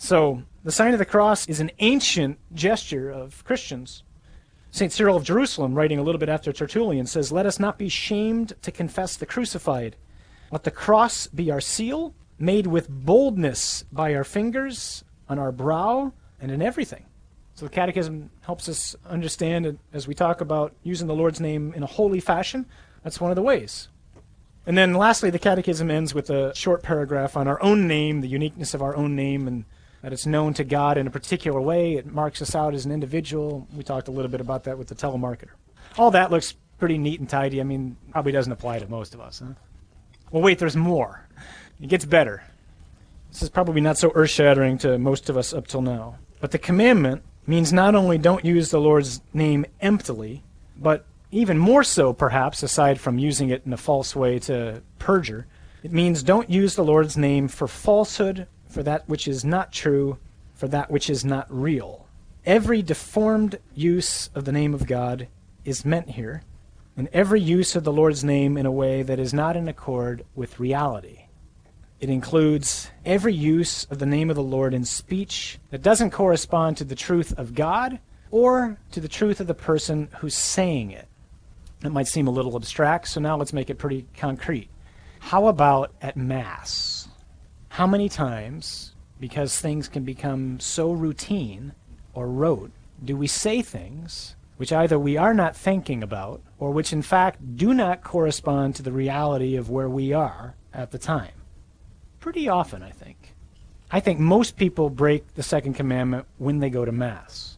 So the sign of the cross is an ancient gesture of Christians. St. Cyril of Jerusalem, writing a little bit after Tertullian, says, "Let us not be shamed to confess the crucified. Let the cross be our seal, made with boldness by our fingers, on our brow, and in everything." So the Catechism helps us understand, as we talk about using the Lord's name in a holy fashion, that's one of the ways. And then lastly, the Catechism ends with a short paragraph on our own name, the uniqueness of our own name, and that it's known to God in a particular way. It marks us out as an individual. We talked a little bit about that with the telemarketer. All that looks pretty neat and tidy. I mean, probably doesn't apply to most of us, huh? Well, wait, there's more. It gets better. This is probably not so earth-shattering to most of us up till now. But the commandment means not only don't use the Lord's name emptily, but even more so, perhaps, aside from using it in a false way to perjure, it means don't use the Lord's name for falsehood, for that which is not true, for that which is not real. Every deformed use of the name of God is meant here, and every use of the Lord's name in a way that is not in accord with reality. It includes every use of the name of the Lord in speech that doesn't correspond to the truth of God or to the truth of the person who's saying it. It might seem a little abstract, so now let's make it pretty concrete. How about at Mass? How many times, because things can become so routine or rote, do we say things which either we are not thinking about or which in fact do not correspond to the reality of where we are at the time? Pretty often, I think. I think most people break the second commandment when they go to Mass.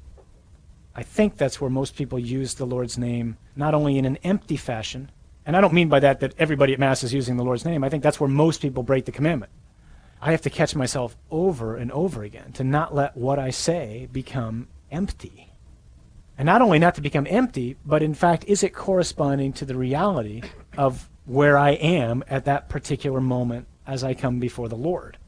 I think that's where most people use the Lord's name, not only in an empty fashion, and I don't mean by that everybody at Mass is using the Lord's name. I think that's where most people break the commandment. I have to catch myself over and over again to not let what I say become empty. And not only not to become empty, but in fact, is it corresponding to the reality of where I am at that particular moment as I come before the Lord?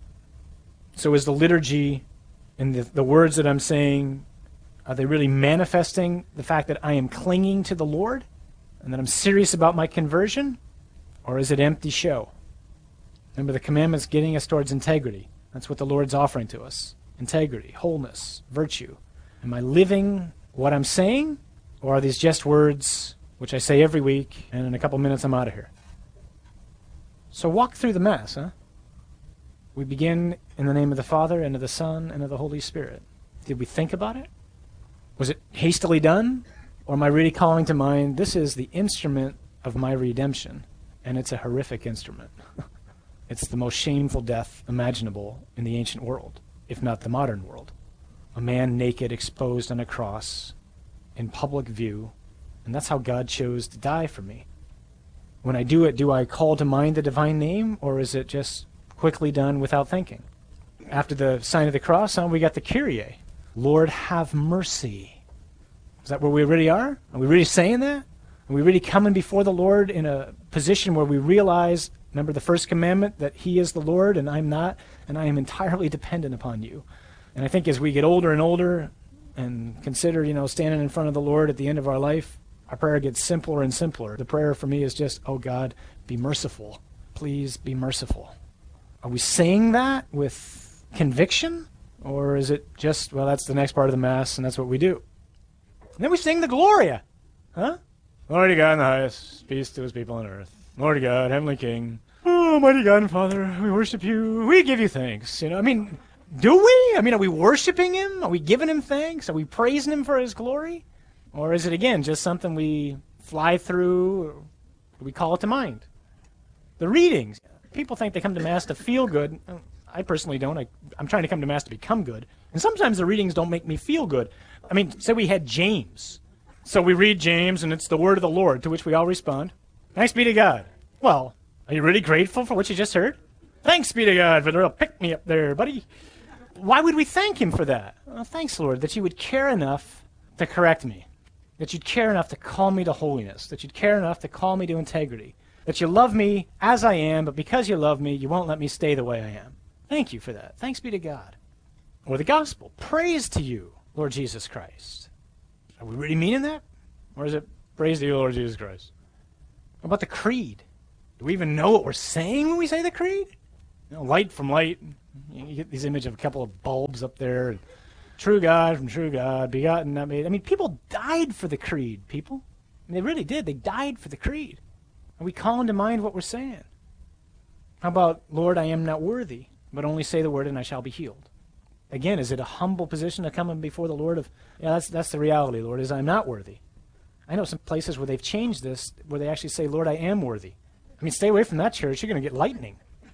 So is the liturgy and the words that I'm saying, are they really manifesting the fact that I am clinging to the Lord and that I'm serious about my conversion? Or is it empty show? Remember, the commandment's getting us towards integrity. That's what the Lord's offering to us. Integrity, wholeness, virtue. Am I living what I'm saying? Or are these just words which I say every week and in a couple minutes I'm out of here? So walk through the Mass, huh? We begin in the name of the Father, and of the Son, and of the Holy Spirit. Did we think about it? Was it hastily done? Or am I really calling to mind, this is the instrument of my redemption, and it's a horrific instrument. It's the most shameful death imaginable in the ancient world, if not the modern world. A man naked, exposed on a cross, in public view, and that's how God chose to die for me. When I do it, do I call to mind the divine name, or is it just quickly done without thinking? After the sign of the cross, we got the Kyrie. Lord, have mercy. Is that where we really are? Are we really saying that? Are we really coming before the Lord in a position where we realize, remember the first commandment, that He is the Lord and I'm not, and I am entirely dependent upon you? And I think as we get older and older and consider, standing in front of the Lord at the end of our life, our prayer gets simpler and simpler. The prayer for me is just, oh God, be merciful. Please be merciful. Are we saying that with conviction? Or is it just, well, that's the next part of the Mass, and that's what we do? And then we sing the Gloria. Huh? Glory to God in the highest, peace to His people on earth. Lord to God, Heavenly King. Oh, Almighty God and Father, we worship You. We give You thanks. Do we? Are we worshiping Him? Are we giving Him thanks? Are we praising Him for His glory? Or is it, again, just something we fly through, or we call it to mind? The readings. People think they come to Mass to feel good. I personally don't. I'm trying to come to Mass to become good. And sometimes the readings don't make me feel good. Say we had James. So we read James, and it's the word of the Lord, to which we all respond, thanks be to God. Well, are you really grateful for what you just heard? Thanks be to God for the real pick-me-up there, buddy. Why would we thank Him for that? Well, thanks, Lord, that You would care enough to correct me, that You'd care enough to call me to holiness, that You'd care enough to call me to integrity, that You love me as I am, but because You love me, You won't let me stay the way I am. Thank You for that. Thanks be to God. Or the gospel. Praise to You, Lord Jesus Christ. Are we really meaning that? Or is it praise to You, Lord Jesus Christ? How about the creed? Do we even know what we're saying when we say the creed? Light from light. You get this image of a couple of bulbs up there. And true God from true God, begotten, not made. I mean, people died for the creed, people. And they really did. They died for the creed. And we call into mind what we're saying. How about, Lord, I am not worthy, but only say the word and I shall be healed. Again, is it a humble position to come before the Lord of, yeah, that's the reality, Lord, is I'm not worthy. I know some places where they've changed this, where they actually say, Lord, I am worthy. I mean, stay away from that church. You're going to get lightning.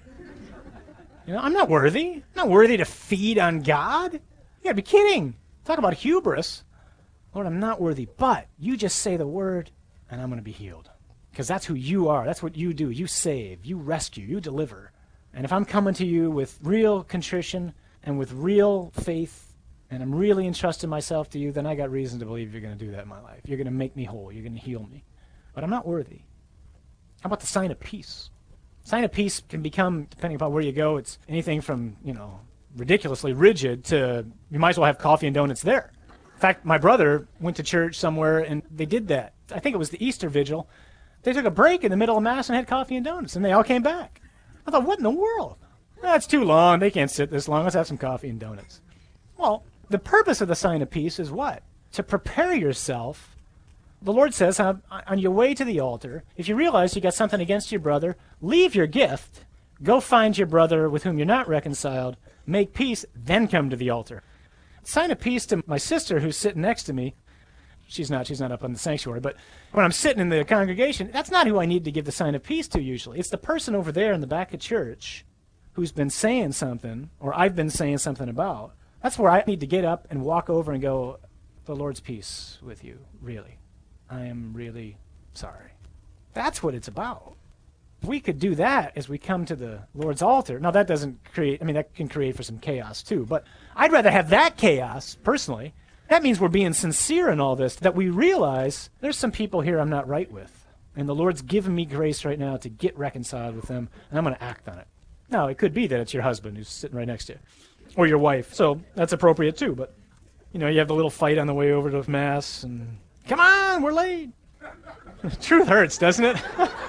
I'm not worthy. I'm not worthy to feed on God. You got to be kidding. Talk about hubris. Lord, I'm not worthy, but you just say the word and I'm going to be healed. Because that's who you are. That's what you do. You save. You rescue. You deliver. And if I'm coming to you with real contrition and with real faith, and I'm really entrusting myself to you, then I got reason to believe you're going to do that in my life. You're going to make me whole. You're going to heal me. But I'm not worthy. How about the sign of peace? Sign of peace can become, depending upon where you go, it's anything from, ridiculously rigid to you might as well have coffee and donuts there. In fact, my brother went to church somewhere and they did that. I think it was the Easter vigil. They took a break in the middle of Mass and had coffee and donuts, and they all came back. I thought, what in the world? That's too long. They can't sit this long. Let's have some coffee and donuts. Well, the purpose of the sign of peace is what? To prepare yourself. The Lord says, on your way to the altar, if you realize you got something against your brother, leave your gift, go find your brother with whom you're not reconciled, make peace, then come to the altar. Sign of peace to my sister who's sitting next to me. She's not up on the sanctuary, but when I'm sitting in the congregation, that's not who I need to give the sign of peace to usually. It's the person over there in the back of church who's been saying something, or I've been saying something about. That's where I need to get up and walk over and go, the Lord's peace with you, really. I am really sorry. That's what it's about. If we could do that as we come to the Lord's altar, now that doesn't create, that can create for some chaos too, but I'd rather have that chaos, personally. That means we're being sincere in all this, that we realize there's some people here I'm not right with, and the Lord's given me grace right now to get reconciled with them, and I'm going to act on it. Now, it could be that it's your husband who's sitting right next to you, or your wife, so that's appropriate too, but, you have the little fight on the way over to Mass, and come on, we're late. Truth hurts, doesn't it?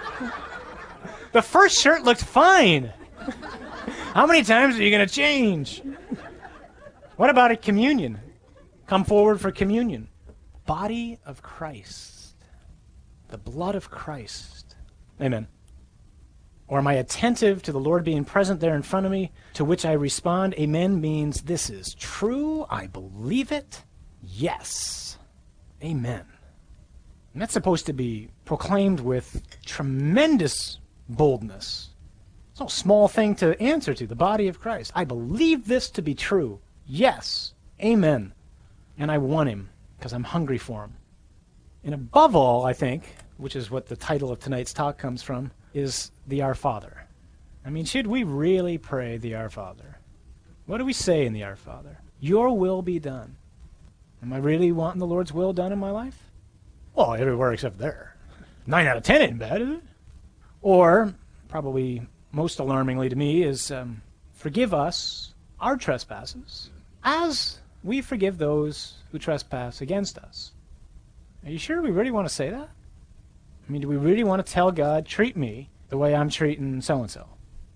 The first shirt looked fine. How many times are you going to change? What about at communion? Come forward for communion. Body of Christ. The blood of Christ. Amen. Or am I attentive to the Lord being present there in front of me, to which I respond, amen means this is true, I believe it, yes. Amen. And that's supposed to be proclaimed with tremendous boldness. It's no small thing to answer to, the body of Christ. I believe this to be true. Yes. Amen. And I want him because I'm hungry for him. And above all, I think, which is what the title of tonight's talk comes from, is the Our Father. Should we really pray the Our Father? What do we say in the Our Father? Your will be done. Am I really wanting the Lord's will done in my life? Well, everywhere except there. 9 out of 10 ain't bad, is it? Or, probably most alarmingly to me, is forgive us our trespasses as we forgive those who trespass against us. Are you sure we really want to say that? Do we really want to tell God, treat me the way I'm treating so-and-so?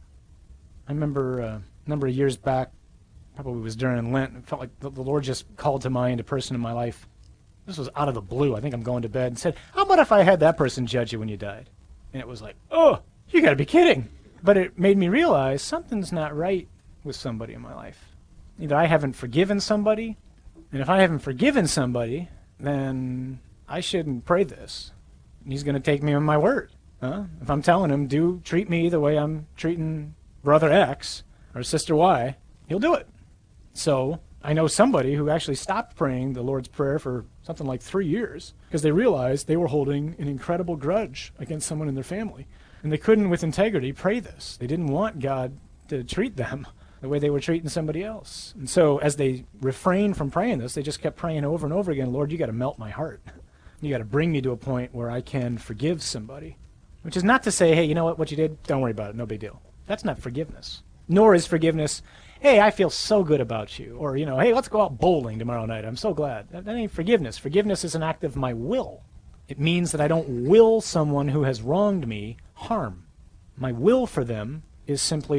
I remember a number of years back, probably was during Lent, it felt like the Lord just called to mind a person in my life. This was out of the blue. I think I'm going to bed, and said, how about if I had that person judge you when you died? And it was like, oh, you got to be kidding. But it made me realize something's not right with somebody in my life. Either I haven't forgiven somebody, and if I haven't forgiven somebody, then I shouldn't pray this. And he's going to take me on my word. If I'm telling him, treat me the way I'm treating brother X or sister Y, he'll do it. So I know somebody who actually stopped praying the Lord's Prayer for something like 3 years because they realized they were holding an incredible grudge against someone in their family. And they couldn't, with integrity, pray this. They didn't want God to treat them the way they were treating somebody else. And so as they refrained from praying this, they just kept praying over and over again, Lord, you got to melt my heart. You got to bring me to a point where I can forgive somebody. Which is not to say, hey, you know what you did? Don't worry about it. No big deal. That's not forgiveness. Nor is forgiveness, hey, I feel so good about you. Or, hey, let's go out bowling tomorrow night. I'm so glad. That ain't forgiveness. Forgiveness is an act of my will. It means that I don't will someone who has wronged me harm. My will for them is simply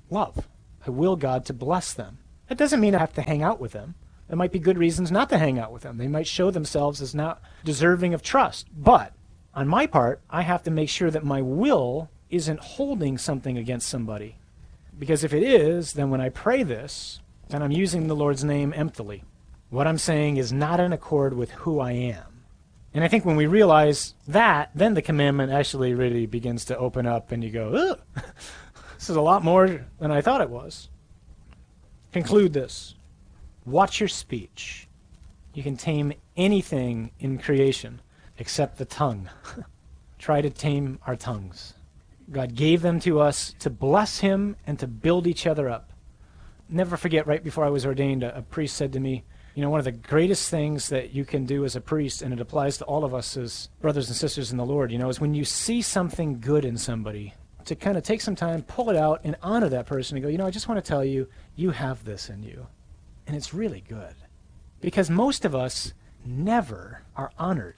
love. I will God to bless them. That doesn't mean I have to hang out with them. There might be good reasons not to hang out with them. They might show themselves as not deserving of trust. But on my part, I have to make sure that my will isn't holding something against somebody. Because if it is, then when I pray this, then I'm using the Lord's name emptily. What I'm saying is not in accord with who I am. And I think when we realize that, then the commandment actually really begins to open up and you go, ugh, this is a lot more than I thought it was. Conclude this. Watch your speech. You can tame anything in creation except the tongue. Try to tame our tongues. God gave them to us to bless him and to build each other up. Never forget, right before I was ordained, a priest said to me, you know, one of the greatest things that you can do as a priest, and it applies to all of us as brothers and sisters in the Lord, you know, is when you see something good in somebody, to kind of take some time, pull it out, and honor that person and go, you know, I just want to tell you, you have this in you. And it's really good. Because most of us never are honored.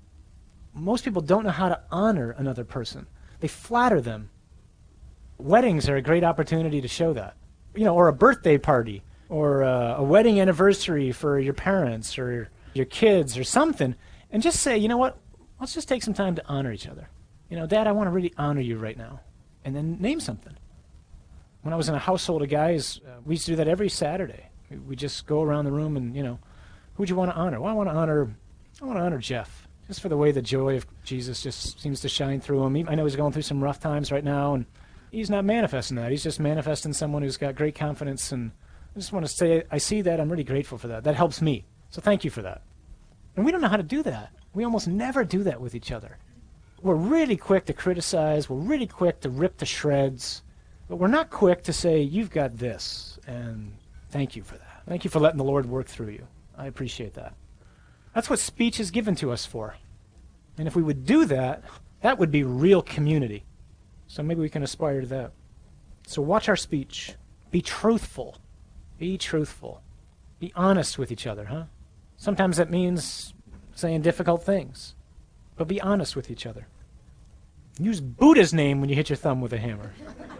Most people don't know how to honor another person. They flatter them. Weddings are a great opportunity to show that. You know, or a birthday party, or a wedding anniversary for your parents or your kids or something, and just say, you know what, let's just take some time to honor each other. You know, Dad, I want to really honor you right now. And then name something. When I was in a household of guys, we used to do that every Saturday. We just go around the room and, you know, who'd you want to honor? Well, I want to honor Jeff, just for the way the joy of Jesus just seems to shine through him. I know he's going through some rough times right now, and he's not manifesting that. He's just manifesting someone who's got great confidence, and I just want to say I see that. I'm really grateful for that. That helps me. So thank you for that. And we don't know how to do that. We almost never do that with each other. We're really quick to criticize. We're really quick to rip to shreds. But we're not quick to say, you've got this, and thank you for that. Thank you for letting the Lord work through you. I appreciate that. That's what speech is given to us for. And if we would do that, that would be real community. So maybe we can aspire to that. So watch our speech. Be truthful. Be truthful. Be honest with each other, huh? Sometimes that means saying difficult things. But be honest with each other. Use Buddha's name when you hit your thumb with a hammer.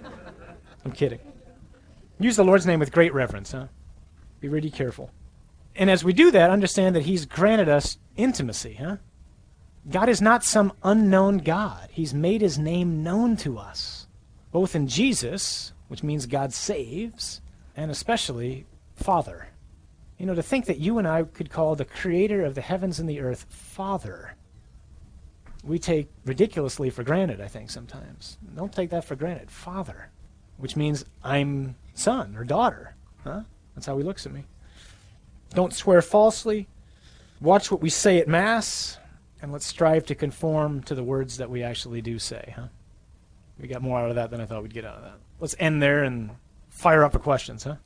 I'm kidding. Use the Lord's name with great reverence, huh? Be really careful. And as we do that, understand that he's granted us intimacy, huh? God is not some unknown God. He's made his name known to us, both in Jesus, which means God saves, and especially Father. You know, to think that you and I could call the creator of the heavens and the earth Father, we take ridiculously for granted, I think, sometimes. Don't take that for granted. Father, which means I'm son or daughter, huh? That's how he looks at me. Don't swear falsely. Watch what we say at Mass. And let's strive to conform to the words that we actually do say, huh? We got more out of that than I thought we'd get out of that. Let's end there and fire up the questions, huh?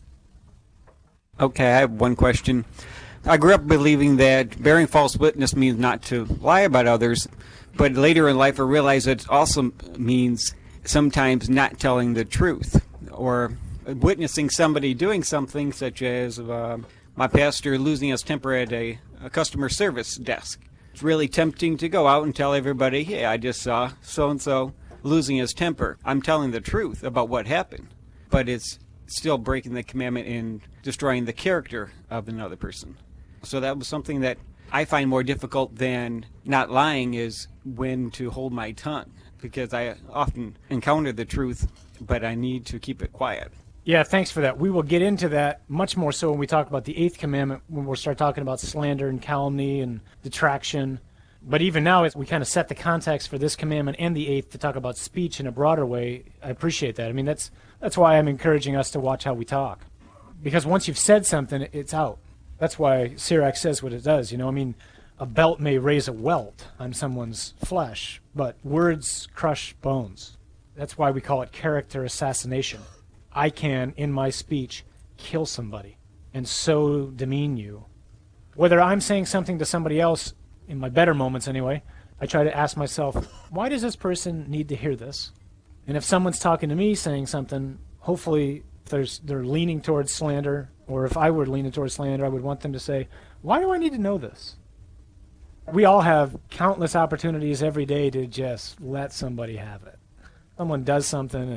Okay, I have one question. I grew up believing that bearing false witness means not to lie about others, but later in life I realized it also means sometimes not telling the truth or witnessing somebody doing something, such as my pastor losing his temper at a customer service desk. It's really tempting to go out and tell everybody, hey, I just saw so-and-so losing his temper. I'm telling the truth about what happened, but it's still breaking the commandment and destroying the character of another person. So that was something that I find more difficult than not lying, is when to hold my tongue, because I often encounter the truth, but I need to keep it quiet. Yeah, thanks for that. We will get into that much more so when we talk about the 8th commandment, when we'll start talking about slander and calumny and detraction. But even now, as we kind of set the context for this commandment and the 8th to talk about speech in a broader way, I appreciate that. I mean, that's why I'm encouraging us to watch how we talk. Because once you've said something, it's out. That's why Sirach says what it does. You know, I mean, a belt may raise a welt on someone's flesh, but words crush bones. That's why we call it character assassination. I can, in my speech, kill somebody and so demean you. Whether I'm saying something to somebody else, in my better moments anyway, I try to ask myself, why does this person need to hear this? And if someone's talking to me saying something, hopefully they're leaning towards slander, or if I were leaning towards slander, I would want them to say, why do I need to know this? We all have countless opportunities every day to just let somebody have it. Someone does something and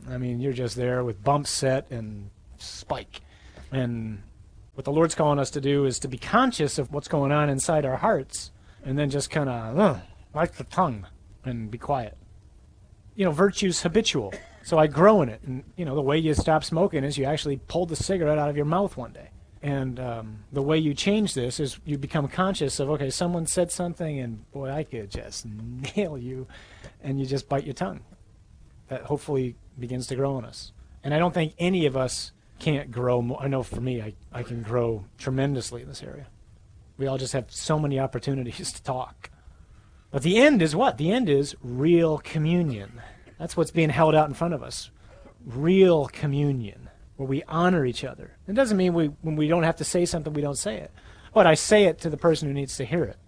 I mean, you're just there with bump, set, and spike. And what the Lord's calling us to do is to be conscious of what's going on inside our hearts, and then just kind of, like the tongue, and be quiet. Virtue's habitual, so I grow in it. And, the way you stop smoking is you actually pull the cigarette out of your mouth one day. And the way you change this is you become conscious of, okay, someone said something, and boy, I could just nail you, and you just bite your tongue. That hopefully begins to grow in us. And I don't think any of us can't grow more. I know for me, I can grow tremendously in this area. We all just have so many opportunities to talk. But the end is what? The end is real communion. That's what's being held out in front of us. Real communion, where we honor each other. It doesn't mean when we don't have to say something, we don't say it. But I say it to the person who needs to hear it.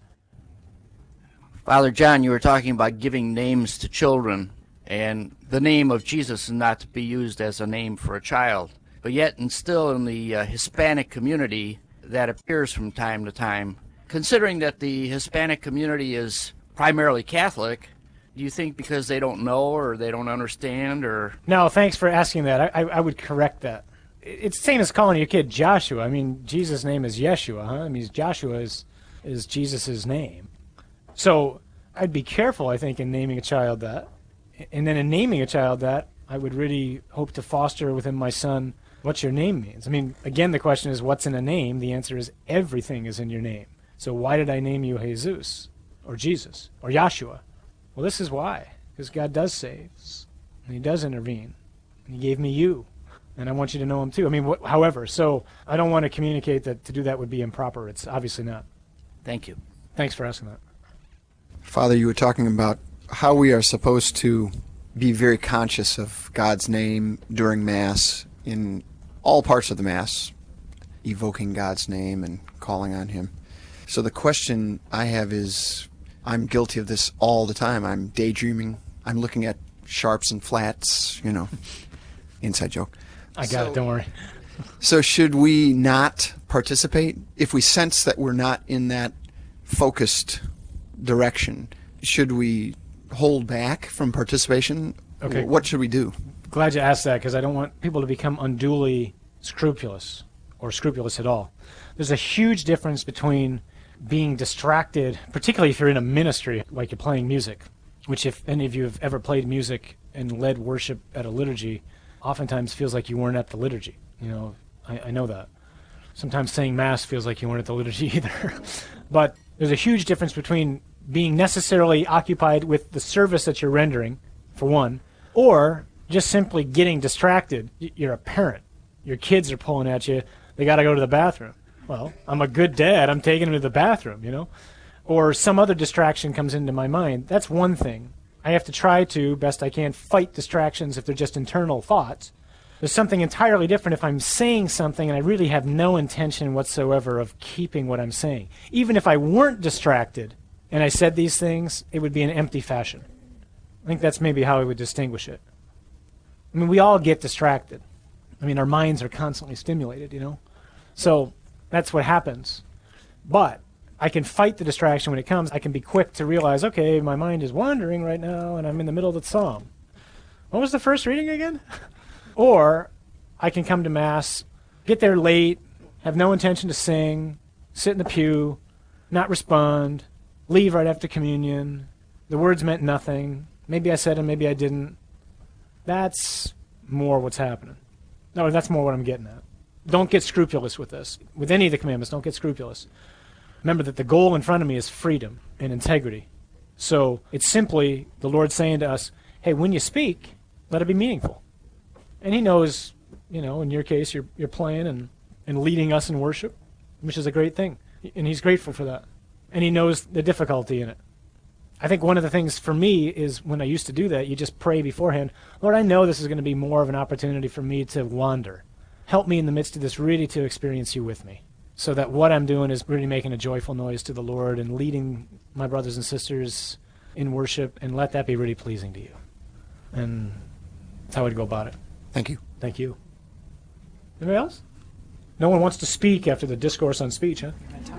Father John, you were talking about giving names to children, and the name of Jesus is not to be used as a name for a child. But yet, and still in the Hispanic community, that appears from time to time. Considering that the Hispanic community is primarily Catholic, do you think because they don't know or they don't understand or... No, thanks for asking that. I would correct that. It's the same as calling your kid Joshua. I mean, Jesus' name is Yeshua, huh? I mean, Joshua is Jesus' name. So I'd be careful, I think, in naming a child that. And then in naming a child that, I would really hope to foster within my son what your name means. I mean, again, the question is, what's in a name? The answer is everything is in your name. So why did I name you Jesus or Jesus or Yahshua? Well, this is why. Because God does save, and he does intervene. And he gave me you, and I want you to know him too. I mean, however, so I don't want to communicate that to do that would be improper. It's obviously not. Thank you. Thanks for asking that. Father, you were talking about how we are supposed to be very conscious of God's name during Mass, in all parts of the Mass, evoking God's name and calling on him. So the question I have is, I'm guilty of this all the time. I'm daydreaming. I'm looking at sharps and flats, inside joke. I got it, don't worry. So should we not participate? If we sense that we're not in that focused direction, should we hold back from participation? Okay. What should we do? Glad you asked that, because I don't want people to become unduly scrupulous or scrupulous at all. There's a huge difference between being distracted, particularly if you're in a ministry, like you're playing music, which if any of you have ever played music and led worship at a liturgy, oftentimes feels like you weren't at the liturgy. I know that. Sometimes saying Mass feels like you weren't at the liturgy either. But there's a huge difference between being necessarily occupied with the service that you're rendering, for one, or just simply getting distracted. You're a parent. Your kids are pulling at you. They got to go to the bathroom. Well, I'm a good dad. I'm taking them to the bathroom, Or some other distraction comes into my mind. That's one thing. I have to try to, best I can, fight distractions if they're just internal thoughts. There's something entirely different if I'm saying something and I really have no intention whatsoever of keeping what I'm saying. Even if I weren't distracted and I said these things, it would be an empty fashion. I think that's maybe how I would distinguish it. I mean, we all get distracted. I mean, our minds are constantly stimulated, So that's what happens. But I can fight the distraction when it comes. I can be quick to realize, okay, my mind is wandering right now, and I'm in the middle of the psalm. What was the first reading again? Or I can come to Mass, get there late, have no intention to sing, sit in the pew, not respond, leave right after communion. The words meant nothing. Maybe I said them, maybe I didn't. That's more what's happening. No, that's more what I'm getting at. Don't get scrupulous with this. With any of the commandments, don't get scrupulous. Remember that the goal in front of me is freedom and integrity. So it's simply the Lord saying to us, hey, when you speak, let it be meaningful. And he knows, in your case, you're playing and leading us in worship, which is a great thing. And he's grateful for that. And he knows the difficulty in it. I think one of the things for me is when I used to do that, you just pray beforehand, Lord, I know this is going to be more of an opportunity for me to wander. Help me in the midst of this really to experience you with me, so that what I'm doing is really making a joyful noise to the Lord and leading my brothers and sisters in worship, and let that be really pleasing to you. And that's how I'd go about it. Thank you. Thank you. Anybody else? No one wants to speak after the discourse on speech, huh?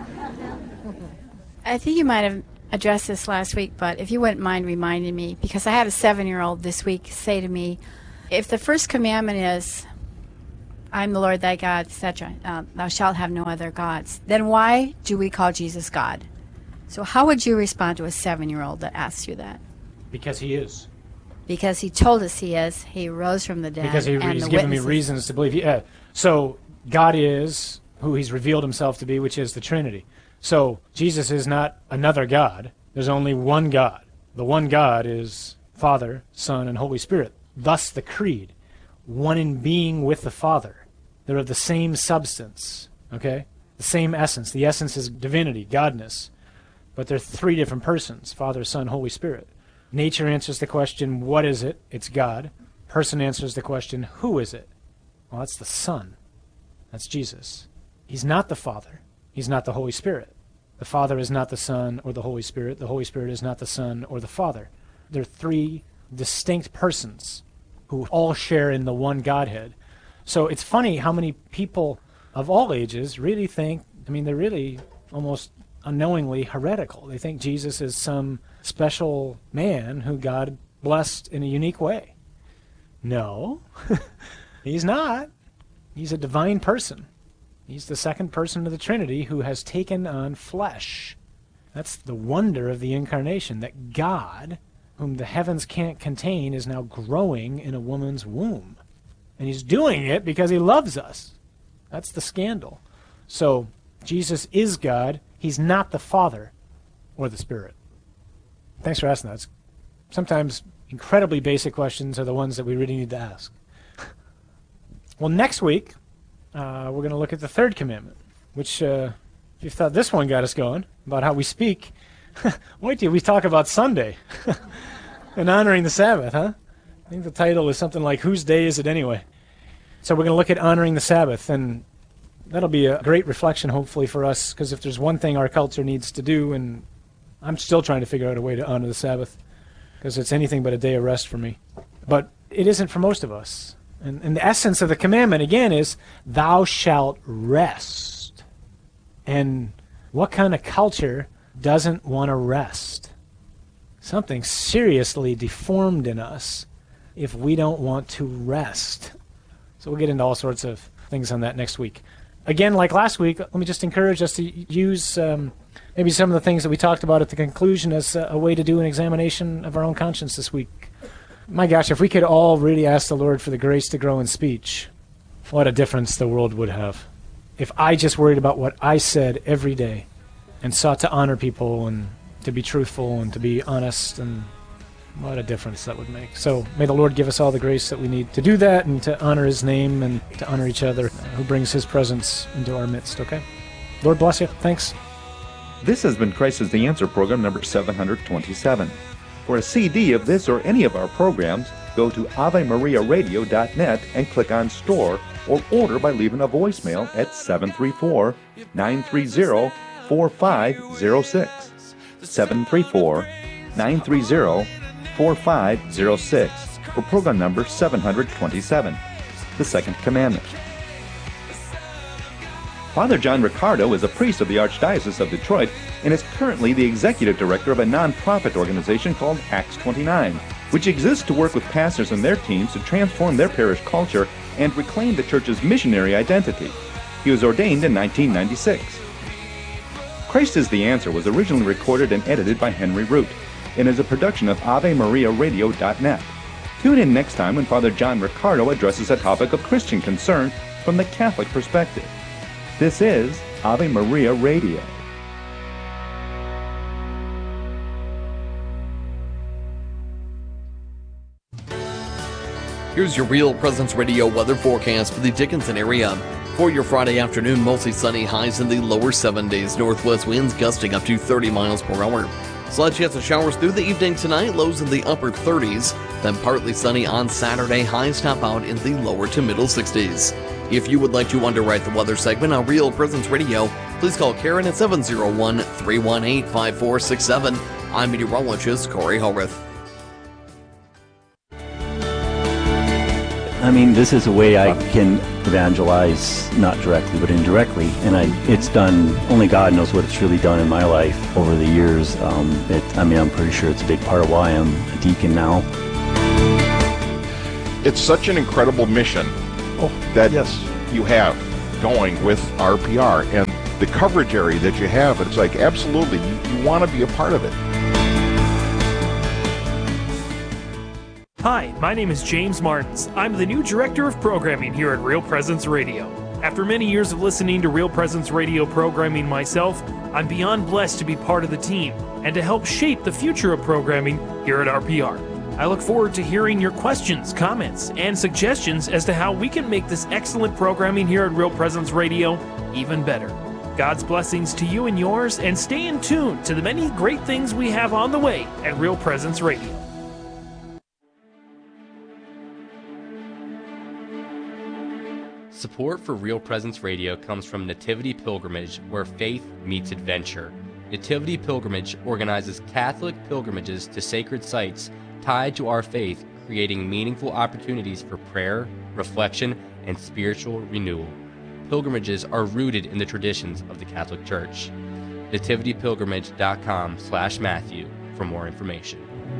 I think you might have addressed this last week, but if you wouldn't mind reminding me, because I had a 7-year-old this week say to me, If the first commandment is, I'm the Lord thy God, etc., thou shalt have no other gods, then why do we call Jesus God? So how would you respond to a 7-year-old that asks you that? Because he is. Because he told us he is. He rose from the dead. Because he's the given me witnesses. reasons to believe. Yeah. So God is who he's revealed himself to be, which is the Trinity. So Jesus is not another God. There's only one God. The one God is Father, Son, and Holy Spirit. Thus the creed. One in being with the Father. They're of the same substance. Okay? The same essence. The essence is divinity, godness. But they're 3 different persons, Father, Son, Holy Spirit. Nature answers the question, what is it? It's God. Person answers the question, who is it? Well, that's the Son. That's Jesus. He's not the Father. He's not the Holy Spirit. The Father is not the Son or the Holy Spirit. The Holy Spirit is not the Son or the Father. They're 3 distinct persons who all share in the one Godhead. So it's funny how many people of all ages really think, they're really almost unknowingly heretical. They think Jesus is some special man who God blessed in a unique way. No, he's not. He's a divine person. He's the second person of the Trinity who has taken on flesh. That's the wonder of the incarnation, that God, whom the heavens can't contain, is now growing in a woman's womb. And he's doing it because he loves us. That's the scandal. So Jesus is God. He's not the Father or the Spirit. Thanks for asking that. Sometimes incredibly basic questions are the ones that we really need to ask. Well, next week, we're going to look at the 3rd commandment, which, if you thought this one got us going, about how we speak, wait till we talk about Sunday and honoring the Sabbath, huh? I think the title is something like, Whose Day Is It Anyway? So we're going to look at honoring the Sabbath, and that'll be a great reflection, hopefully, for us, because if there's one thing our culture needs to do, and I'm still trying to figure out a way to honor the Sabbath, because it's anything but a day of rest for me. But it isn't for most of us. And the essence of the commandment, again, is, thou shalt rest. And what kind of culture doesn't want to rest? Something seriously deformed in us if we don't want to rest. So we'll get into all sorts of things on that next week. Again, like last week, let me just encourage us to use maybe some of the things that we talked about at the conclusion as a way to do an examination of our own conscience this week. My gosh, if we could all really ask the Lord for the grace to grow in speech, what a difference the world would have. If I just worried about what I said every day and sought to honor people and to be truthful and to be honest, and what a difference that would make. So may the Lord give us all the grace that we need to do that and to honor his name and to honor each other who brings his presence into our midst, okay? Lord bless you. Thanks. This has been Christ is the Answer program number 727. For a CD of this or any of our programs, go to AveMariaRadio.net and click on Store, or order by leaving a voicemail at 734-930-4506. 734-930-4506 for program number 727, The Second Commandment. Father John Riccardo is a priest of the Archdiocese of Detroit and is currently the executive director of a non-profit organization called Acts 29, which exists to work with pastors and their teams to transform their parish culture and reclaim the church's missionary identity. He was ordained in 1996. Christ is the Answer was originally recorded and edited by Henry Root and is a production of AveMariaRadio.net. Tune in next time when Father John Riccardo addresses a topic of Christian concern from the Catholic perspective. This is Ave Maria Radio. Here's your Real Presence Radio weather forecast for the Dickinson area. For your Friday afternoon, mostly sunny, highs in the lower 70s. Northwest winds gusting up to 30 miles per hour. Slight chance of showers through the evening tonight, lows in the upper 30s. Then partly sunny on Saturday, highs top out in the lower to middle 60s. If you would like to underwrite the weather segment on Real Presence Radio, please call Karen at 701-318-5467. I'm meteorologist Corey Horwath. I mean, this is a way I can evangelize, not directly, but indirectly. And it's done, only God knows what it's really done in my life over the years. I'm pretty sure it's a big part of why I'm a deacon now. It's such an incredible mission that you have going with RPR, and the coverage area that you have, it's like absolutely you want to be a part of it. Hi, my name is James Martins. I'm the new Director of Programming here at Real Presence Radio. After many years of listening to Real Presence Radio programming myself, I'm beyond blessed to be part of the team and to help shape the future of programming here at RPR. I look forward to hearing your questions, comments, and suggestions as to how we can make this excellent programming here at Real Presence Radio even better. God's blessings to you and yours, and stay in tune to the many great things we have on the way at Real Presence Radio. Support for Real Presence Radio comes from Nativity Pilgrimage, where faith meets adventure. Nativity Pilgrimage organizes Catholic pilgrimages to sacred sites tied to our faith, creating meaningful opportunities for prayer, reflection, and spiritual renewal. Pilgrimages are rooted in the traditions of the Catholic Church. nativitypilgrimage.com/Matthew for more information.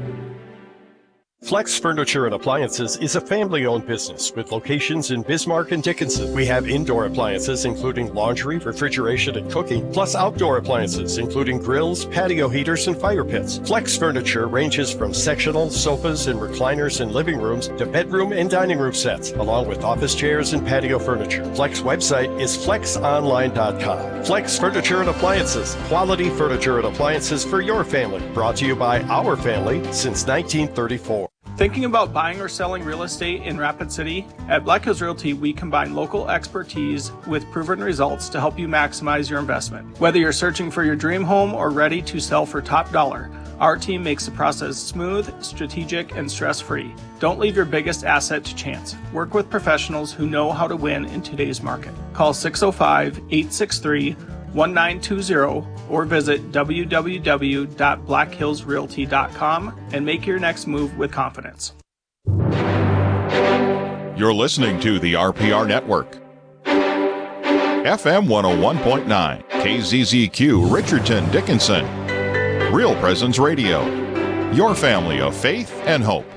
Flex Furniture and Appliances is a family-owned business with locations in Bismarck and Dickinson. We have indoor appliances including laundry, refrigeration, and cooking, plus outdoor appliances including grills, patio heaters, and fire pits. Flex Furniture ranges from sectional, sofas, and recliners in living rooms to bedroom and dining room sets, along with office chairs and patio furniture. Flex website is flexonline.com. Flex Furniture and Appliances, quality furniture and appliances for your family. Brought to you by our family since 1934. Thinking about buying or selling real estate in Rapid City? At Black Hills Realty, we combine local expertise with proven results to help you maximize your investment. Whether you're searching for your dream home or ready to sell for top dollar, our team makes the process smooth, strategic, and stress-free. Don't leave your biggest asset to chance. Work with professionals who know how to win in today's market. Call 605-863-1920 or visit www.blackhillsrealty.com and make your next move with confidence. You're listening to the RPR Network. FM 101.9, KZZQ, Richardson, Dickinson. Real Presence Radio. Your family of faith and hope.